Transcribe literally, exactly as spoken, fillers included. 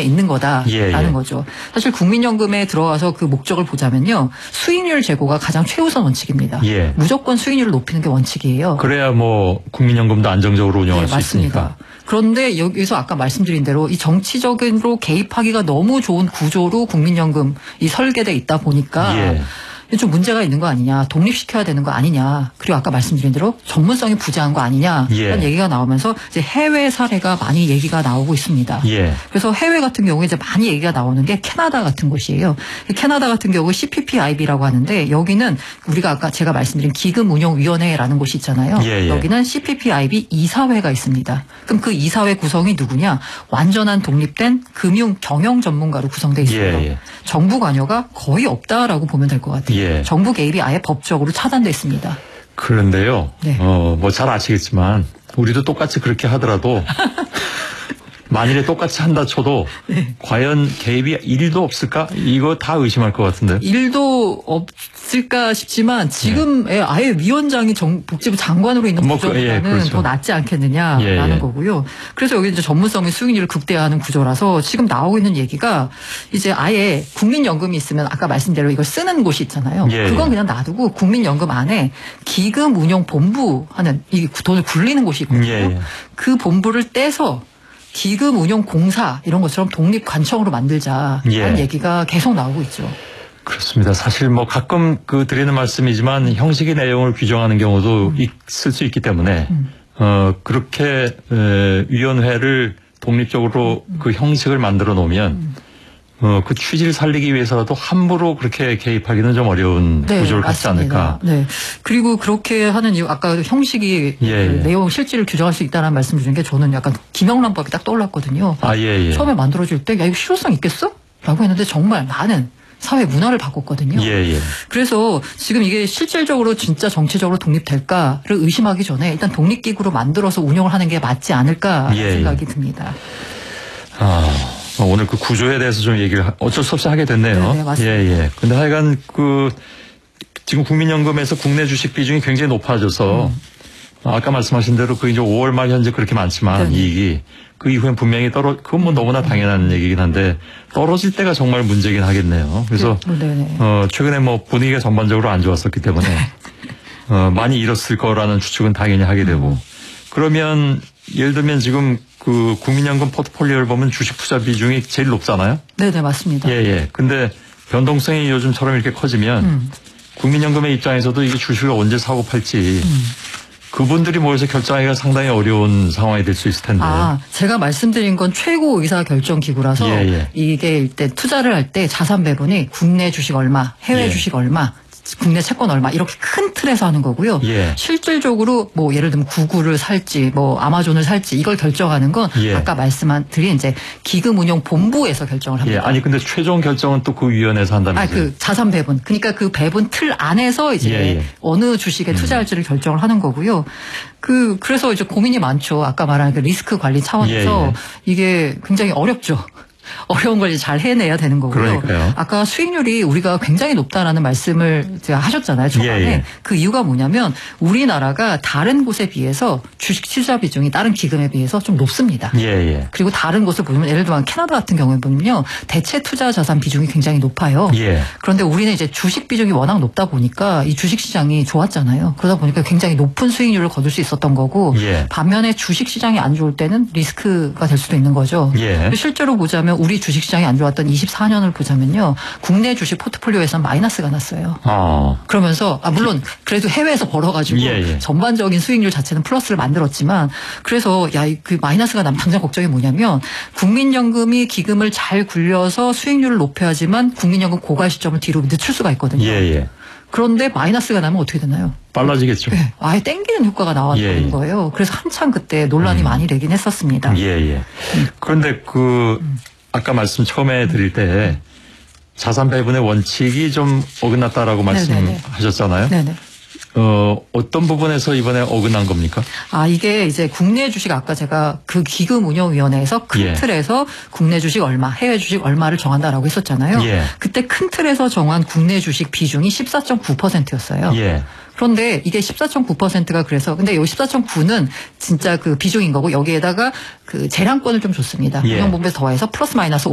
있는 거다라는 예, 예. 거죠. 사실 국민연금에 들어가서 그 목적을 보자면요. 수익률 제고가 가장 최우선 원칙입니다. 예. 무조건 수익률을 높이는 게 원칙이에요. 그래야 뭐 국민연금도 안정적으로 운영할 네, 수 있으니까. 맞습니다. 그런데 여기서 아까 말씀드린 대로 이 정치적으로 개입하기가 너무 좋은 구조로 국민연금 이 설계돼 있다 보니까 예. 좀 문제가 있는 거 아니냐, 독립시켜야 되는 거 아니냐, 그리고 아까 말씀드린 대로 전문성이 부재한 거 아니냐 이런 예. 얘기가 나오면서 이제 해외 사례가 많이 얘기가 나오고 있습니다. 예. 그래서 해외 같은 경우에 이제 많이 얘기가 나오는 게 캐나다 같은 곳이에요. 캐나다 같은 경우 씨피피아이비라고 하는데 여기는 우리가 아까 제가 말씀드린 기금운용위원회라는 곳이 있잖아요. 예, 예. 여기는 씨피피아이비 이사회가 있습니다. 그럼 그 이사회 구성이 누구냐? 완전한 독립된 금융 경영 전문가로 구성돼 있어요. 예, 예. 정부 관여가 거의 없다라고 보면 될 것 같아요. 예. 정부 개입이 아예 법적으로 차단돼 있습니다. 그런데요. 네. 어, 뭐 잘 아시겠지만 우리도 똑같이 그렇게 하더라도 만일에 똑같이 한다 쳐도 네. 과연 개입이 일도 없을까? 이거 다 의심할 것 같은데. 일도 없을까 싶지만 지금의 아예 위원장이 정, 복지부 장관으로 있는 뭐 그, 구조보다는 예, 그렇죠. 더 낫지 않겠느냐라는 예, 예. 거고요. 그래서 여기 이제 전문성의 수익률을 극대화하는 구조라서 지금 나오고 있는 얘기가 이제 아예 국민연금이 있으면 아까 말씀대로 이걸 쓰는 곳이 있잖아요. 예, 그건 예. 그냥 놔두고 국민연금 안에 기금운용본부 하는 이 돈을 굴리는 곳이 있거든요. 예, 예. 그 본부를 떼서 기금운용공사 이런 것처럼 독립관청으로 만들자라는 예. 얘기가 계속 나오고 있죠. 그렇습니다. 사실 뭐 가끔 그 드리는 말씀이지만 형식의 내용을 규정하는 경우도 음. 있을 수 있기 때문에 음. 어 그렇게 에, 위원회를 독립적으로 음. 그 형식을 만들어 놓으면 음. 어, 그 취지를 살리기 위해서라도 함부로 그렇게 개입하기는 좀 어려운 네, 구조를 갖지 맞습니다. 않을까. 네. 그리고 그렇게 하는 이유, 아까 형식이 예, 그 예. 내용 실질을 규정할 수 있다는 말씀 주신 게 저는 약간 김영란법이 딱 떠올랐거든요. 아, 예, 예. 처음에 만들어질 때, 야, 이거 실효성 있겠어? 라고 했는데 정말 많은 사회 문화를 바꿨거든요. 예, 예. 그래서 지금 이게 실질적으로 진짜 정치적으로 독립될까를 의심하기 전에 일단 독립기구로 만들어서 운영을 하는 게 맞지 않을까 예, 생각이 듭니다. 아, 오늘 그 구조에 대해서 좀 얘기를 어쩔 수 없이 하게 됐네요. 네, 네, 맞습니다. 예, 예. 근데 하여간 그 지금 국민연금에서 국내 주식 비중이 굉장히 높아져서 음. 아까 말씀하신 대로 그 이제 오월 말 현재 그렇게 많지만 네. 이익이 그 이후엔 분명히 떨어, 그건 뭐 너무나 당연한 얘기긴 한데 떨어질 때가 정말 문제긴 하겠네요. 그래서 네, 네, 네. 어, 최근에 뭐 분위기가 전반적으로 안 좋았었기 때문에 어, 많이 잃었을 거라는 추측은 당연히 하게 되고 음. 그러면 예를 들면 지금 그 국민연금 포트폴리오를 보면 주식 투자 비중이 제일 높잖아요. 네네, 맞습니다. 예, 예. 근데 변동성이 요즘처럼 이렇게 커지면 음. 국민연금의 입장에서도 이게 주식을 언제 사고 팔지 음. 그분들이 모여서 결정하기가 상당히 어려운 상황이 될 수 있을 텐데. 아, 제가 말씀드린 건 최고 의사 결정 기구라서 예, 예. 이게 일단 투자를 할 때 자산 배분이 국내 주식 얼마, 해외 예. 주식 얼마, 국내 채권 얼마 이렇게 큰 틀에서 하는 거고요. 예. 실질적으로 뭐 예를 들면 구글을 살지 뭐 아마존을 살지 이걸 결정하는 건 예. 아까 말씀드린 이제 기금운용 본부에서 결정을 예. 합니다. 아니 근데 최종 결정은 또 그 위원회에서 아, 한다면서요. 그 자산 배분. 그러니까 그 배분 틀 안에서 이제 예, 예. 어느 주식에 투자할지를 결정을 하는 거고요. 그, 그래서 이제 고민이 많죠. 아까 말한 그 리스크 관리 차원에서 예, 예. 이게 굉장히 어렵죠. 어려운 걸 이제 잘 해내야 되는 거고요. 그러니까요. 아까 수익률이 우리가 굉장히 높다라는 말씀을 제가 하셨잖아요. 초반에. 예, 예. 그 이유가 뭐냐면 우리나라가 다른 곳에 비해서 주식 투자 비중이 다른 기금에 비해서 좀 높습니다. 예, 예. 그리고 다른 곳을 보면 예를 들면 캐나다 같은 경우에 보면요. 대체 투자 자산 비중이 굉장히 높아요. 예. 그런데 우리는 이제 주식 비중이 워낙 높다 보니까 이 주식 시장이 좋았잖아요. 그러다 보니까 굉장히 높은 수익률을 거둘 수 있었던 거고 예. 반면에 주식 시장이 안 좋을 때는 리스크가 될 수도 있는 거죠. 예. 실제로 보자면 우리 주식 시장이 안 좋았던 이십사 년을 보자면요. 국내 주식 포트폴리오에서는 마이너스가 났어요. 어. 그러면서 아 물론 그래도 해외에서 벌어가지고 예, 예. 전반적인 수익률 자체는 플러스를 만들었지만 그래서 야 그 마이너스가 나면 당장 걱정이 뭐냐면 국민연금이 기금을 잘 굴려서 수익률을 높여야지만 국민연금 고갈 시점을 뒤로 늦출 수가 있거든요. 예, 예. 그런데 마이너스가 나면 어떻게 되나요? 빨라지겠죠. 네, 아예 땡기는 효과가 나왔던 예, 예. 거예요. 그래서 한참 그때 논란이 음. 많이 되긴 했었습니다. 예, 예. 그런데 그 아까 말씀 처음에 드릴 때 자산 배분의 원칙이 좀 어긋났다라고 네네네. 말씀하셨잖아요. 네네. 어, 어떤 부분에서 이번에 어긋난 겁니까? 아, 이게 이제 국내 주식 아까 제가 그 기금운용위원회에서 큰 예. 틀에서 국내 주식 얼마, 해외 주식 얼마를 정한다라고 했었잖아요. 예. 그때 큰 틀에서 정한 국내 주식 비중이 십사 점 구 퍼센트였어요. 예. 그런데 이게 십사 점 구 퍼센트가 그래서 근데 이 십사 점 구는 진짜 그 비중인 거고 여기에다가 그 재량권을 좀 줬습니다. 예. 운용본부에서 더해서 플러스 마이너스